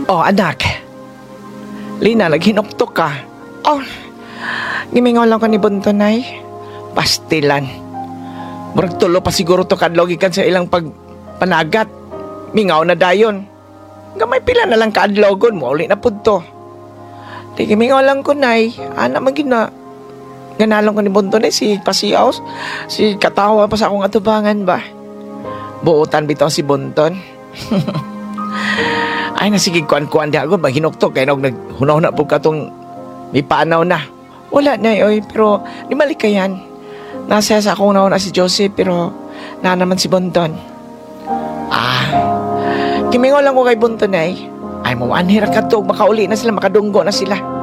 Oh, anak. Lina, naghinuktok ka. Oh, gimingaw lang ko ni Buntonay. Pastilan. Murag tulo pa siguro to kadlogikan sa ilang pagpanagat. Mingaw na dayon. Gamay pila na lang kaadlogon mo, uli na pud to. Di gimingaw lang ko, nay. Ana man gina. Ganalong ko ni Buntonay, si Pasiaos. Si katawa pa sa akong atubangan ba. Buutan bitaw si Bunton. Ay, nasigig kuan-kuan di ako, maghinuktok, kaya naghunaw-huna po katong may paanaw na. Wala na, oy, pero di malik ka yan. Nasa sa akong nauna si Joseph, pero na naman si Bunton. Kimingaw lang ko kay Bunton ay mo anhira ka to, makauli na sila, makadunggo na sila.